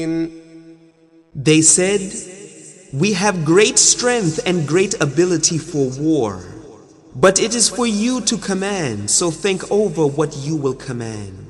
They said, "We have great strength and great ability for war, but it is for you to command, so think over what you will command."